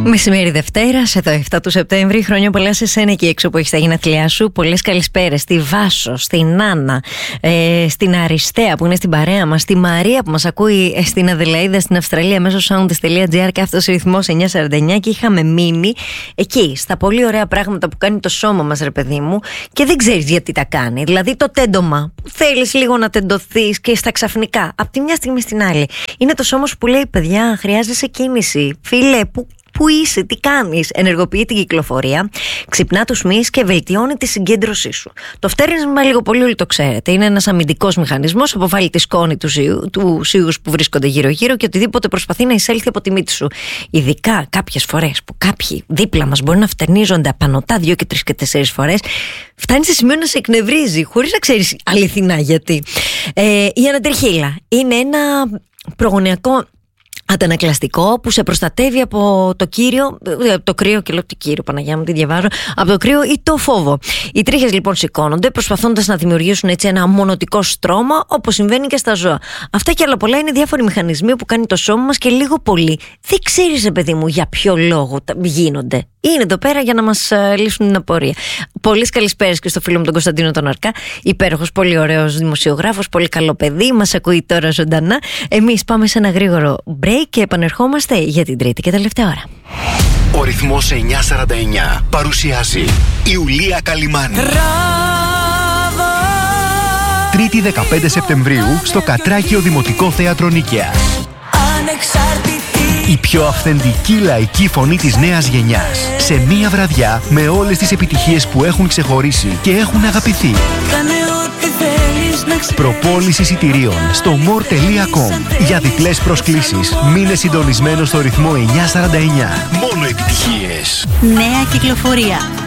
Μεσημέρι Δευτέρας, εδώ 7 του Σεπτέμβρη. Χρόνια πολλά σε σένα εκεί έξω που έχεις τα γενέθλιά σου. Πολλές καλησπέρες στη Βάσο, στην Άννα, στην Αριστέα που είναι στην παρέα μας, στη Μαρία που μας ακούει στην Αδελαΐδα, στην Αυστραλία μέσω sounds.gr και αυτός ο ρυθμός 949. Και είχαμε μείνει εκεί, στα πολύ ωραία πράγματα που κάνει το σώμα μας, ρε παιδί μου, και δεν ξέρεις γιατί τα κάνει. Δηλαδή το τέντομα, που θέλεις λίγο να τεντωθείς και στα ξαφνικά, από τη μια στιγμή στην άλλη. Είναι το σώμα σου που λέει: παιδιά, χρειάζεσαι κίνηση. Φίλε, πού είσαι, τι κάνεις? Ενεργοποιεί την κυκλοφορία, ξυπνά τους μυς και βελτιώνει τη συγκέντρωσή σου. Το φτέρνισμα, λίγο πολύ όλοι το ξέρετε, είναι ένας αμυντικός μηχανισμός. Αποβάλλει τη σκόνη του σίγους που βρίσκονται γύρω-γύρω και οτιδήποτε προσπαθεί να εισέλθει από τη μύτη σου. Ειδικά κάποιες φορές που κάποιοι δίπλα μας μπορεί να φτερνίζονται απανωτά 2 και 3 και 4 φορές, φτάνει σε σημείο να σε εκνευρίζει, χωρίς να ξέρεις αληθινά γιατί. Η ανατριχύλα είναι ένα προγονειακό αντανακλαστικό που σε προστατεύει από το κρύο και λέω το κύριο, Παναγιά μου, τι διαβάζω, από το κρύο ή το φόβο. Οι τρίχες λοιπόν σηκώνονται προσπαθώντας να δημιουργήσουν έτσι ένα μονωτικό στρώμα, όπως συμβαίνει και στα ζώα. Αυτά και άλλα πολλά είναι διάφοροι μηχανισμοί που κάνει το σώμα μας και λίγο πολύ δεν ξέρεις, παιδί μου, για ποιο λόγο γίνονται. Είναι εδώ πέρα για να μας λύσουν την απορία. Πολλές καλησπέρες και στο φίλο μου τον Κωνσταντίνο τον Αρκά. Υπέροχος, πολύ ωραίος δημοσιογράφος, πολύ καλό παιδί. Μας ακούει τώρα ζωντανά. Εμείς πάμε σε ένα γρήγορο break και επανερχόμαστε για την τρίτη και τελευταία ώρα. Ο ρυθμός 949 παρουσιάζει Ιουλία Καλιμάνη. Τρίτη 15 Σεπτεμβρίου στο Κατράκιο Δημοτικό Θέατρο Νίκαια. Η πιο αυθεντική λαϊκή φωνή της νέας γενιάς. Σε μία βραδιά με όλες τις επιτυχίες που έχουν ξεχωρίσει και έχουν αγαπηθεί. Προπόληση εισιτηρίων στο more.com. Για διπλές προσκλήσεις μείνε συντονισμένο στο ρυθμό 949. Μόνο επιτυχίες. Νέα κυκλοφορία.